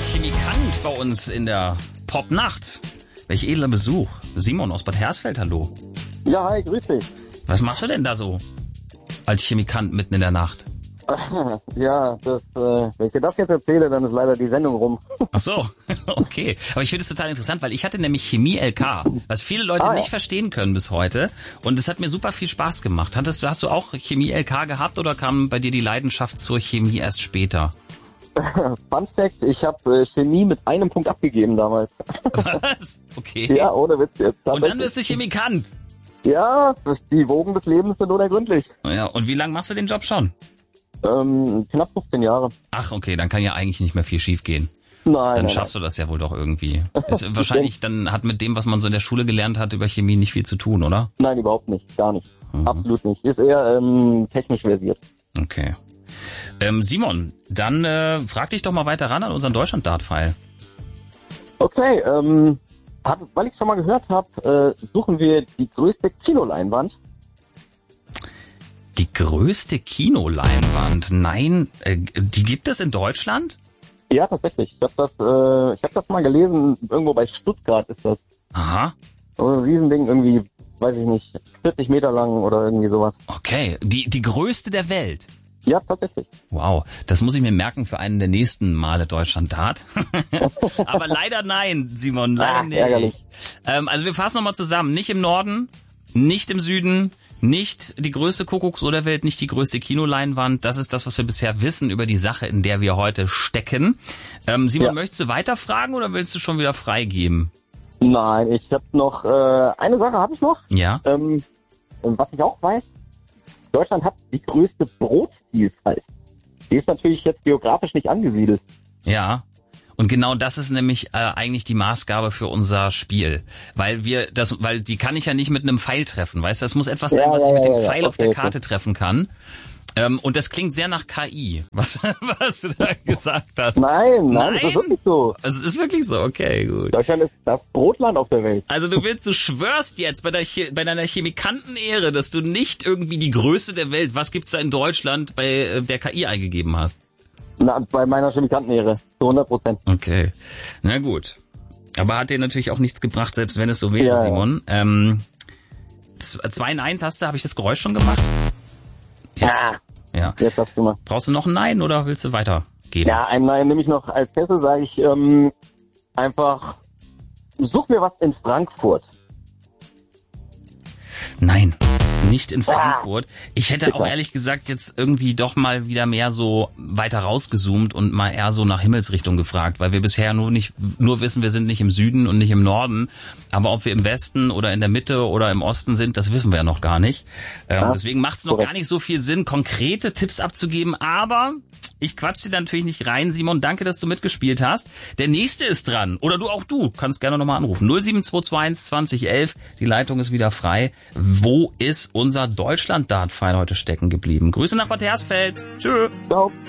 Chemikant bei uns in der Popnacht. Welch edler Besuch. Simon aus Bad Hersfeld, hallo. Ja, hi, grüß dich. Was machst du denn da so als Chemikant mitten in der Nacht? Ja, wenn ich dir das jetzt erzähle, dann ist leider die Sendung rum. Ach so, okay. Aber ich finde es total interessant, weil ich hatte nämlich Chemie-LK, was viele Leute nicht verstehen können bis heute. Und es hat mir super viel Spaß gemacht. Hast du auch Chemie-LK gehabt oder kam bei dir die Leidenschaft zur Chemie erst später? Fun Fact, ich habe Chemie mit einem Punkt abgegeben damals. Was? Okay. Ja, ohne Witz jetzt. Und dann bist du Chemikant? Ja, die Wogen des Lebens sind unergründlich. Ja, und wie lange machst du den Job schon? Knapp 15 Jahre. Ach, okay, dann kann ja eigentlich nicht mehr viel schief gehen. Nein. Dann schaffst du das ja wohl doch irgendwie. Ist wahrscheinlich dann hat mit dem, was man so in der Schule gelernt hat über Chemie, nicht viel zu tun, oder? Nein, überhaupt nicht. Gar nicht. Absolut nicht. Ist eher technisch versiert. Okay. Simon, dann frag dich doch mal weiter ran an unseren Deutschland-Dart-File. Okay, weil ich schon mal gehört habe, suchen wir die größte Kinoleinwand. Die größte Kinoleinwand? Nein, die gibt es in Deutschland? Ja, tatsächlich. Ich hab das mal gelesen, irgendwo bei Stuttgart ist das. Aha. So ein Riesending, irgendwie, weiß ich nicht, 40 Meter lang oder irgendwie sowas. Okay, die größte der Welt? Ja, tatsächlich. Wow, das muss ich mir merken für einen der nächsten Male Deutschland Dart. Aber leider nein, Simon, leider nicht. Ärgerlich. Also wir fassen nochmal zusammen. Nicht im Norden, nicht im Süden, nicht die größte Kuckucksuhr der Welt, nicht die größte Kinoleinwand. Das ist das, was wir bisher wissen über die Sache, in der wir heute stecken. Simon, möchtest du weiterfragen oder willst du schon wieder freigeben? Nein, ich habe noch, eine Sache habe ich noch. Ja. Was ich auch weiß, Deutschland hat die größte Brotvielfalt. Die ist natürlich jetzt geografisch nicht angesiedelt. Ja. Und genau das ist nämlich eigentlich die Maßgabe für unser Spiel. Weil die kann ich ja nicht mit einem Pfeil treffen, weißt du? Das muss etwas sein, was ich mit dem Pfeil auf der Karte treffen kann. Und das klingt sehr nach KI, was du da gesagt hast. Nein, das ist wirklich so. Also es ist wirklich so, okay, gut. Deutschland ist das Brotland auf der Welt. Also du schwörst jetzt bei deiner Chemikantenehre, dass du nicht irgendwie die Größe der Welt, was gibt's da in Deutschland, bei der KI eingegeben hast? Na, bei meiner Chemikantenehre, zu 100%. Okay, na gut. Aber hat dir natürlich auch nichts gebracht, selbst wenn es so wäre, Simon. 2 Neins hast du, habe ich das Geräusch schon gemacht? Jetzt. Ja. Jetzt hast du mal. Brauchst du noch ein Nein oder willst du weitergeben? Ja, ein Nein nehme ich noch als Kessel, sage ich einfach, such mir was in Frankfurt. Nein, nicht in Frankfurt. Ich hätte auch ehrlich gesagt jetzt irgendwie doch mal wieder mehr so weiter rausgezoomt und mal eher so nach Himmelsrichtung gefragt, weil wir bisher nur wissen, wir sind nicht im Süden und nicht im Norden, aber ob wir im Westen oder in der Mitte oder im Osten sind, das wissen wir ja noch gar nicht. Deswegen macht es noch gar nicht so viel Sinn, konkrete Tipps abzugeben, aber ich quatsch dir natürlich nicht rein, Simon. Danke, dass du mitgespielt hast. Der nächste ist dran. Oder du kannst gerne nochmal anrufen. 07221 2011. Die Leitung ist wieder frei. Wo ist unser Deutschland-Dart-File heute stecken geblieben? Grüße nach Bad Hersfeld. Tschö. Ciao.